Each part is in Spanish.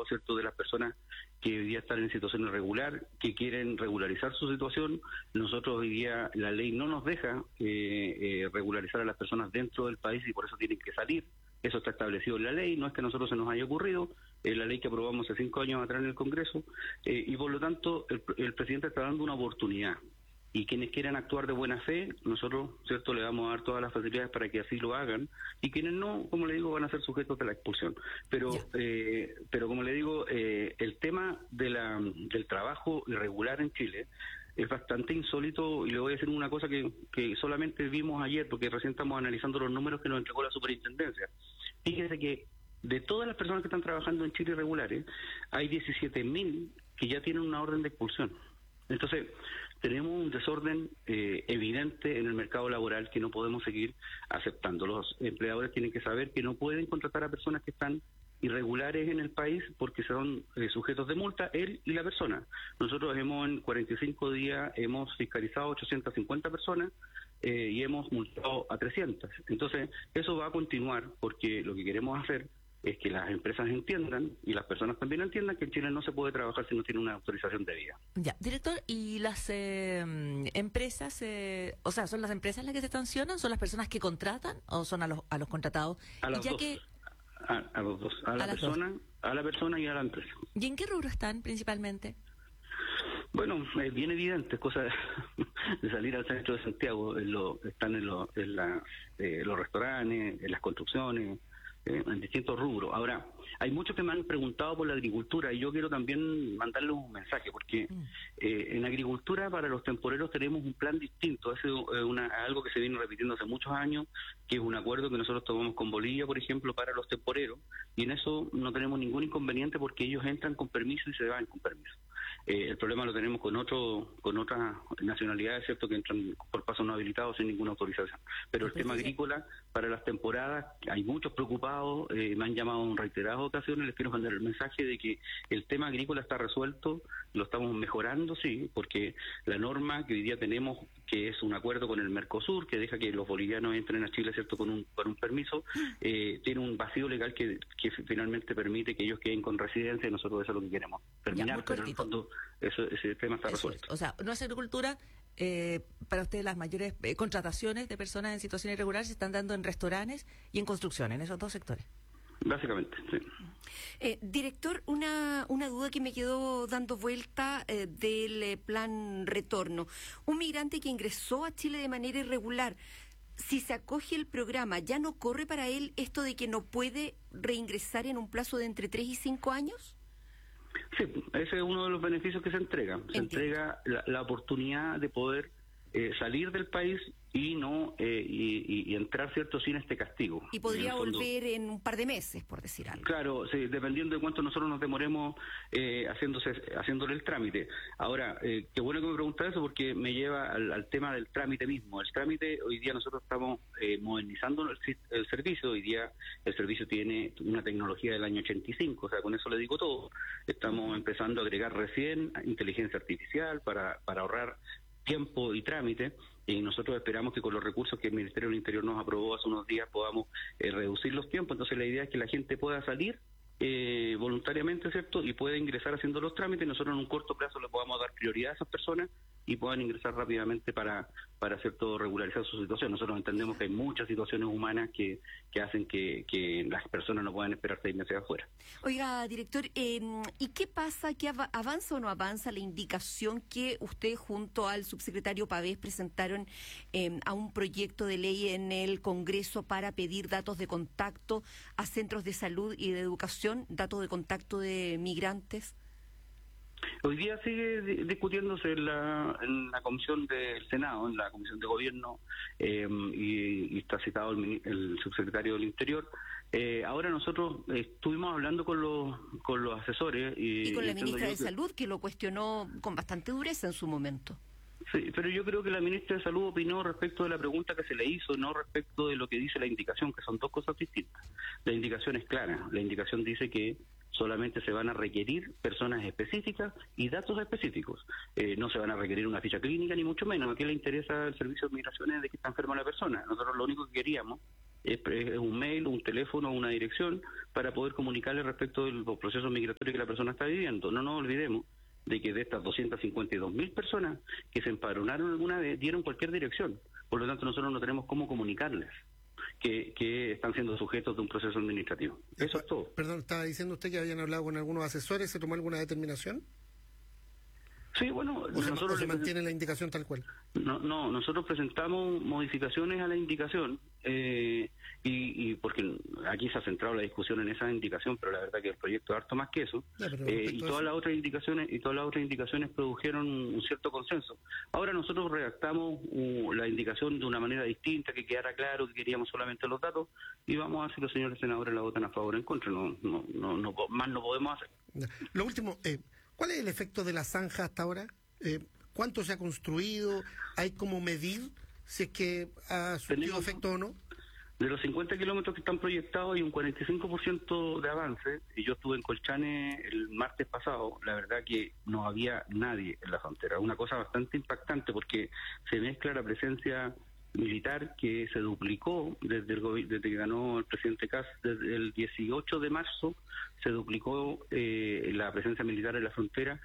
¿cierto?, de las personas que hoy día están en situación irregular, que quieren regularizar su situación. Nosotros hoy día, la ley no nos deja regularizar a las personas dentro del país y por eso tienen que salir. Eso está establecido en la ley, no es que a nosotros se nos haya ocurrido, la ley que aprobamos hace 5 años atrás en el Congreso, y por lo tanto el presidente está dando una oportunidad. Y quienes quieran actuar de buena fe, nosotros, ¿cierto?, le vamos a dar todas las facilidades para que así lo hagan, y quienes no, como le digo, van a ser sujetos de la expulsión. Pero como le digo, el tema del trabajo irregular en Chile es bastante insólito, y le voy a decir una cosa que solamente vimos ayer, porque recién estamos analizando los números que nos entregó la superintendencia. Fíjese que de todas las personas que están trabajando en Chile irregulares, hay 17.000 que ya tienen una orden de expulsión. Entonces, tenemos un desorden evidente en el mercado laboral que no podemos seguir aceptando. Los empleadores tienen que saber que no pueden contratar a personas que están irregulares en el país porque son sujetos de multa, él y la persona. Nosotros en 45 días hemos fiscalizado 850 personas y hemos multado a 300. Entonces, eso va a continuar porque lo que queremos hacer es que las empresas entiendan y las personas también entiendan que en Chile no se puede trabajar si no tiene una autorización debida. Ya, director, ¿y las empresas, o sea, son las empresas las que se sancionan, son las personas que contratan o son a los contratados? A los dos. A los dos, a la persona y a la empresa. ¿Y en qué rubro están principalmente? Bueno, es bien evidente, es cosa de salir al centro de Santiago, están en los restaurantes, en las construcciones, en distintos rubros. Ahora, hay muchos que me han preguntado por la agricultura y yo quiero también mandarles un mensaje, porque en agricultura para los temporeros tenemos un plan distinto. Es algo que se viene repitiendo hace muchos años, que es un acuerdo que nosotros tomamos con Bolivia, por ejemplo, para los temporeros, y en eso no tenemos ningún inconveniente porque ellos entran con permiso y se van con permiso. El problema lo tenemos con otras nacionalidades, ¿cierto?, que entran por pasos no habilitados sin ninguna autorización. Pero el tema agrícola, para las temporadas, hay muchos preocupados, me han llamado en reiteradas ocasiones, les quiero mandar el mensaje de que el tema agrícola está resuelto, lo estamos mejorando, sí, porque la norma que hoy día tenemos, que es un acuerdo con el Mercosur, que deja que los bolivianos entren a Chile, ¿cierto?, con un permiso, tiene un vacío legal que finalmente permite que ellos queden con residencia, y nosotros eso es lo que queremos terminar, pero en el fondo ese tema está resuelto. O sea, no es agricultura, para ustedes las mayores contrataciones de personas en situación irregular se están dando en restaurantes y en construcción, en esos dos sectores. Básicamente, sí. Director, una duda que me quedó dando vuelta del plan retorno. Un migrante que ingresó a Chile de manera irregular, si se acoge el programa, ¿ya no corre para él esto de que no puede reingresar en un plazo de entre 3 y 5 años? Sí, ese es uno de los beneficios que se entrega. Se entrega la oportunidad de poder salir del país y no y entrar, ¿cierto?, sin este castigo. Y podría volver en un par de meses, por decir algo. Claro, sí, dependiendo de cuánto nosotros nos demoremos haciéndole el trámite. Ahora, qué bueno que me preguntas eso, porque me lleva al tema del trámite mismo. El trámite, hoy día nosotros estamos modernizando el servicio. Hoy día el servicio tiene una tecnología del año 85, o sea, con eso le digo todo. Estamos empezando a agregar recién inteligencia artificial para ahorrar tiempo y trámite, y nosotros esperamos que con los recursos que el Ministerio del Interior nos aprobó hace unos días podamos reducir los tiempos. Entonces la idea es que la gente pueda salir voluntariamente, ¿cierto?, y pueda ingresar haciendo los trámites. Nosotros en un corto plazo le podamos dar prioridad a esas personas y puedan ingresar rápidamente para ¿cierto?, regularizar su situación. Nosotros entendemos que hay muchas situaciones humanas que hacen que las personas no puedan esperar 6 meses afuera. Oiga, director, ¿y qué pasa? ¿Qué avanza o no avanza la indicación que usted junto al subsecretario Pavés presentaron a un proyecto de ley en el Congreso para pedir datos de contacto a centros de salud y de educación, datos de contacto de migrantes? Hoy día sigue discutiéndose en la comisión del Senado, en la comisión de gobierno, y está citado el subsecretario del Interior. Ahora nosotros estuvimos hablando con los asesores. Y con la ministra de Salud, que lo cuestionó con bastante dureza en su momento. Sí, pero yo creo que la ministra de Salud opinó respecto de la pregunta que se le hizo, no respecto de lo que dice la indicación, que son dos cosas distintas. La indicación es clara. La indicación dice que solamente se van a requerir personas específicas y datos específicos. No se van a requerir una ficha clínica, ni mucho menos. ¿A qué le interesa el servicio de migraciones de que está enferma la persona? Nosotros lo único que queríamos es un mail, un teléfono, una dirección, para poder comunicarle respecto del proceso migratorio que la persona está viviendo. No nos olvidemos de que de estas 252.000 personas que se empadronaron alguna vez, dieron cualquier dirección. Por lo tanto, nosotros no tenemos cómo comunicarles que están siendo sujetos de un proceso administrativo. Eso es todo. Perdón, estaba diciendo usted que habían hablado con algunos asesores, ¿se tomó alguna determinación? Sí, bueno, nosotros se mantiene la indicación tal cual. No, nosotros presentamos modificaciones a la indicación y porque aquí se ha centrado la discusión en esa indicación, pero la verdad que el proyecto es harto más que eso. Y todas las otras indicaciones produjeron un cierto consenso. Ahora nosotros redactamos la indicación de una manera distinta, que quedara claro que queríamos solamente los datos, y vamos a ver si los señores senadores la votan a favor o en contra. Más no podemos hacer. Lo último, ¿cuál es el efecto de la zanja hasta ahora? ¿Cuánto se ha construido? ¿Hay cómo medir si es que ha surtido efecto o no? De los 50 kilómetros que están proyectados hay un 45% de avance. Y yo estuve en Colchane el martes pasado. La verdad que no había nadie en la frontera. Una cosa bastante impactante porque se mezcla la presencia militar que se duplicó desde que ganó el presidente Kast. Desde el 18 de marzo se duplicó la presencia militar en la frontera.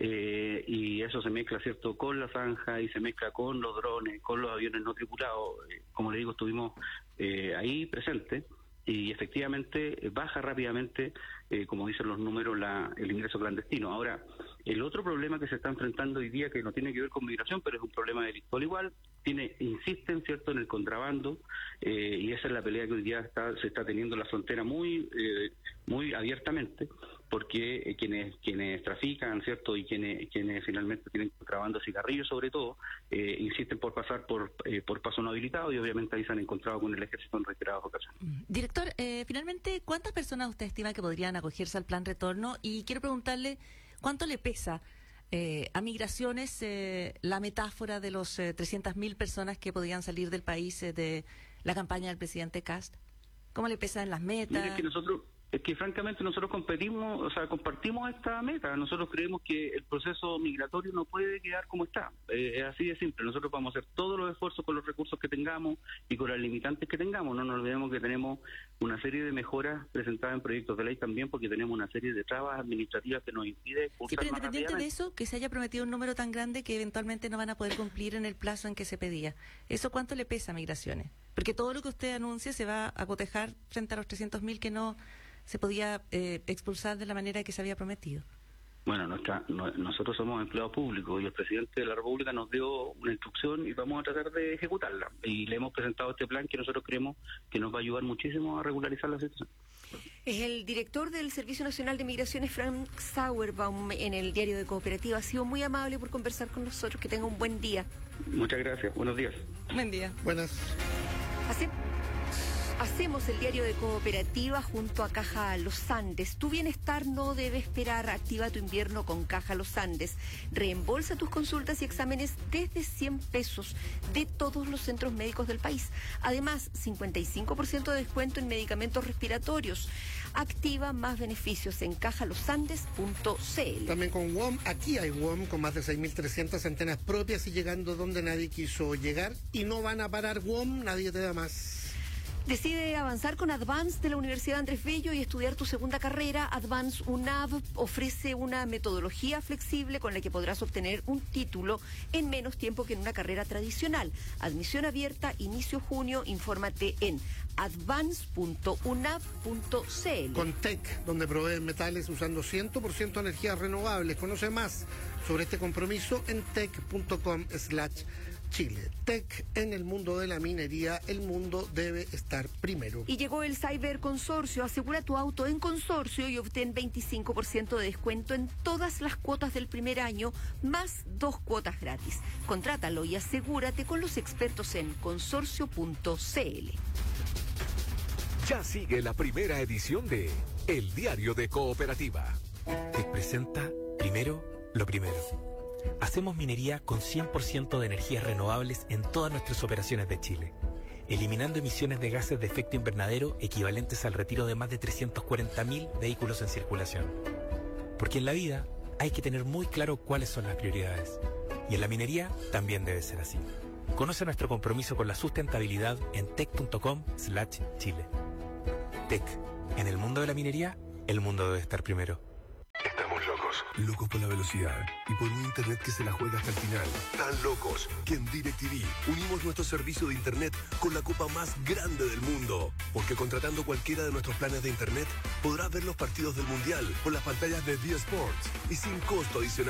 Y eso se mezcla, ¿cierto?, con la zanja y se mezcla con los drones, con los aviones no tripulados. Como le digo, estuvimos ahí presentes y efectivamente baja rápidamente, como dicen los números, el ingreso clandestino. Ahora, el otro problema que se está enfrentando hoy día, que no tiene que ver con migración, pero es un problema delictual igual, insisten, ¿cierto?, en el contrabando, y esa es la pelea que hoy día se está teniendo en la frontera muy abiertamente, porque quienes trafican, ¿cierto?, y quienes finalmente tienen contrabando de cigarrillos sobre todo, insisten por pasar por paso no habilitado, y obviamente ahí se han encontrado con el ejército en reiteradas ocasiones. Director, finalmente, ¿cuántas personas usted estima que podrían acogerse al plan retorno? Y quiero preguntarle, ¿cuánto le pesa a Migraciones la metáfora de los 300.000 personas que podían salir del país de la campaña del presidente Kast? ¿Cómo le pesan las metas? Mire, es que francamente nosotros compartimos esta meta. Nosotros creemos que el proceso migratorio no puede quedar como está. Es así de simple. Nosotros vamos a hacer todos los esfuerzos con los recursos que tengamos y con las limitantes que tengamos. No nos olvidemos que tenemos una serie de mejoras presentadas en proyectos de ley también, porque tenemos una serie de trabas administrativas que nos impide cursar. Sí, pero independiente de eso, que se haya prometido un número tan grande que eventualmente no van a poder cumplir en el plazo en que se pedía. ¿Eso cuánto le pesa a Migraciones? Porque todo lo que usted anuncia se va a cotejar frente a los 300.000 que no se podía expulsar de la manera que se había prometido. Bueno, nosotros somos empleados públicos y el presidente de la República nos dio una instrucción y vamos a tratar de ejecutarla. Y le hemos presentado este plan que nosotros creemos que nos va a ayudar muchísimo a regularizar la situación. Es el director del Servicio Nacional de Migraciones, Frank Sauerbaum, en el Diario de Cooperativa. Ha sido muy amable por conversar con nosotros. Que tenga un buen día. Muchas gracias. Buenos días. Buen día. Buenas. Hacemos el Diario de Cooperativa junto a Caja Los Andes. Tu bienestar no debe esperar. Activa tu invierno con Caja Los Andes. Reembolsa tus consultas y exámenes desde 100 pesos de todos los centros médicos del país. Además, 55% de descuento en medicamentos respiratorios. Activa más beneficios en cajalosandes.cl. También con WOM. Aquí hay WOM con más de 6.300 antenas propias y llegando donde nadie quiso llegar. Y no van a parar WOM, nadie te da más. Decide avanzar con Advance de la Universidad Andrés Bello y estudiar tu segunda carrera. Advance UNAV ofrece una metodología flexible con la que podrás obtener un título en menos tiempo que en una carrera tradicional. Admisión abierta, inicio junio. Infórmate en advance.unav.cl. Con TEC, donde proveen metales usando 100% energías renovables. Conoce más sobre este compromiso en tec.com/Chile. TEC, en el mundo de la minería, el mundo debe estar primero. Y llegó el Cyber Consorcio. Asegura tu auto en Consorcio y obtén 25% de descuento en todas las cuotas del primer año, más 2 cuotas gratis. Contrátalo y asegúrate con los expertos en consorcio.cl. Ya sigue la primera edición de El Diario de Cooperativa. Te presenta primero lo primero. Hacemos minería con 100% de energías renovables en todas nuestras operaciones de Chile, eliminando emisiones de gases de efecto invernadero equivalentes al retiro de más de 340.000 vehículos en circulación. Porque en la vida hay que tener muy claro cuáles son las prioridades. Y en la minería también debe ser así. Conoce nuestro compromiso con la sustentabilidad en tec.com/Chile. Tec, en el mundo de la minería, el mundo debe estar primero. Estamos locos por la velocidad y por un internet que se la juega hasta el final. Tan locos que en DirecTV unimos nuestro servicio de internet con la copa más grande del mundo. Porque contratando cualquiera de nuestros planes de internet, podrás ver los partidos del Mundial por las pantallas de D Sports y sin costo adicional.